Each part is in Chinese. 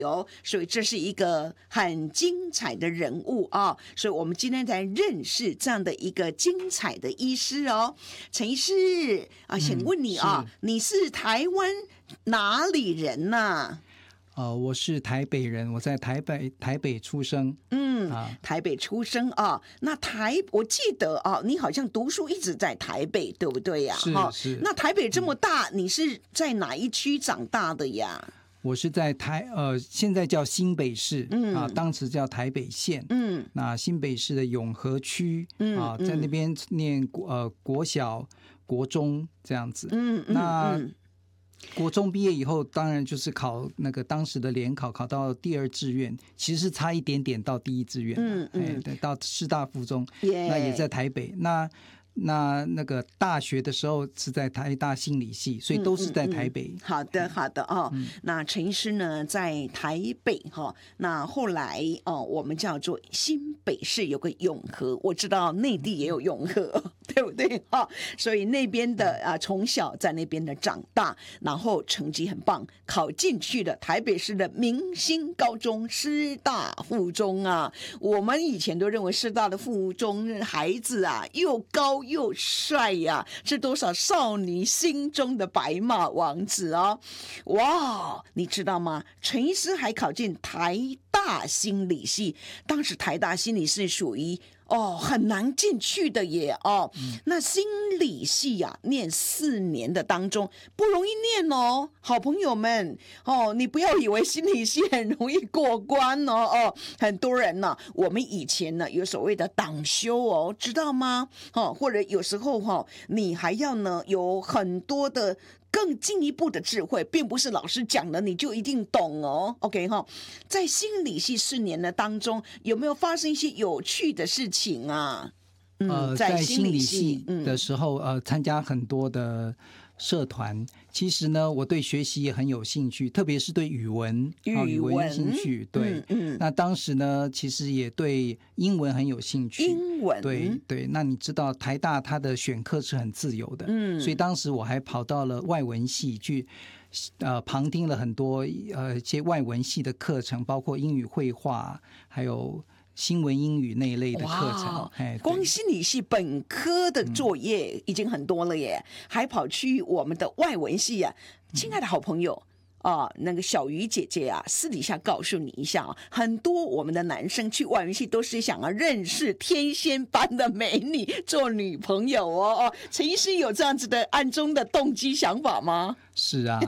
所以这是一个很精彩的人物啊，所以我们今天才认识这样的一个精彩的医师哦。陈医师啊，想问你啊，你是台湾哪里人呢？ 我是台北人，我在台北出生。 台北出生啊。那我记得啊，你好像读书一直在台北，对不对呀？ 是。 那台北这么大，你是在哪一区长大的呀？ 我是在现在叫新北市，当时叫台北县。那新北市的永和区，在那边念国小、国中这样子。那国中毕业以后，当然就是考那个当时的联考，考到第2志愿，其实是差一点点到第1志愿。对，到师大附中，那也在台北。那个大学的时候是在台大心理系，所以都是在台北。 好的哦。那陈医师呢在台北哈，那后来我们叫做新北市有个永和，我知道内地也有永和，对不对哈？所以那边的从小在那边的长大，然后成绩很棒，考进去的台北市的明星高中师大附中啊。我们以前都认为师大的附中孩子啊又高又帅呀，是多少少女心中的白马王子哦！哇，你知道吗？陈医师还考进台大心理系，当时台大心理系属于很难进去的耶那心理系念4年的当中不容易念哦，好朋友们你不要以为心理系很容易过关很多人呢，我们以前呢有所谓的党修知道吗？或者有时候你还要呢有很多的更进一步的智慧，并不是老师讲的你就一定懂哦。OK 在心理系4年的当中，有没有发生一些有趣的事情啊？ 在心理系的时候，参加很多的社团。其实呢，我对学习也很有兴趣，特别是对语文有兴趣。对，那当时呢，其实也对英文很有兴趣。英文，对。那你知道台大它的选课是很自由的，所以当时我还跑到了外文系去。旁听了很多一些外文系的课程，包括英语绘画，还有新闻英语那一类的课程。 光心理系本科的作业已经很多了耶，还跑去我们的外文系啊！亲爱的好朋友那个小鱼姐姐私底下告诉你一下很多我们的男生去外文系都是想要认识天仙般的美女做女朋友陈医师有这样子的暗中的动机想法吗？ 是啊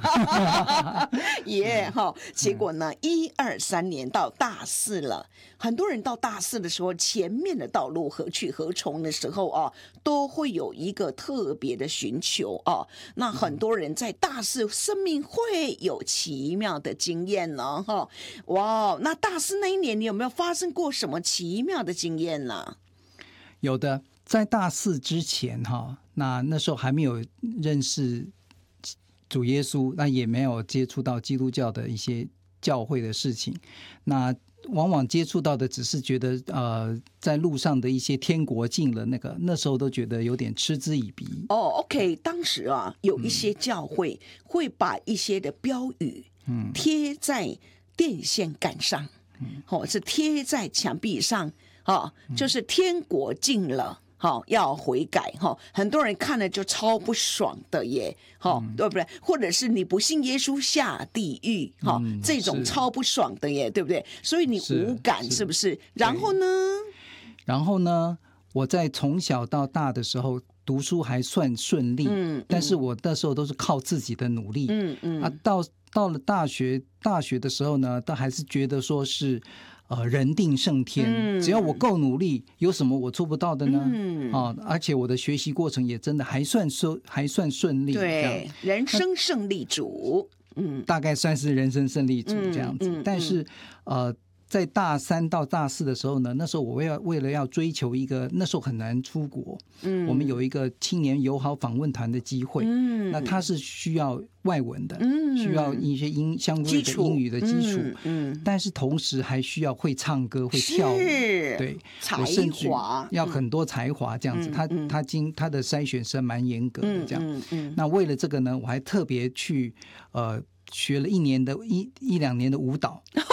结果呢1、2、3年到大4了，很多人到大4的时候，前面的道路何去何从的时候都会有一个特别的寻求那很多人在大4生命会有奇妙的经验呢哇，那大4那一年你有没有发生过什么奇妙的经验呢？ 有的，在大4之前那时候还没有认识主耶稣，那也没有接触到基督教的一些教会的事情，那往往接触到的只是觉得在路上的一些天国境了，那时候都觉得有点嗤之以鼻。 OK， 当时有一些教会会把一些的标语贴在电线杆上，是贴在墙壁上就是天国近了要悔改很多人看了就超不爽的耶对不对？或者是你不信耶稣下地狱这种超不爽的耶，对不对？所以你无感是不是？然后呢我在从小到大的时候读书还算顺利，但是我那时候都是靠自己的努力到了大学的时候呢，都还是觉得说是人定胜天，只要我够努力，有什么我做不到的呢？而且我的学习过程也真的还算顺利， 对，人生胜利组， 大概算是人生胜利组这样子。但是在大3到大4的时候呢，那时候我为了要追求一个，那时候很难出国，我们有一个青年友好访问团的机会，那它是需要外文的，需要一些相关的英语的基础，但是同时还需要会唱歌会跳舞，对， 才华要很多才华这样子，他的筛选是蛮严格的这样，那为了这个呢，我还特别去学了一两年的舞蹈。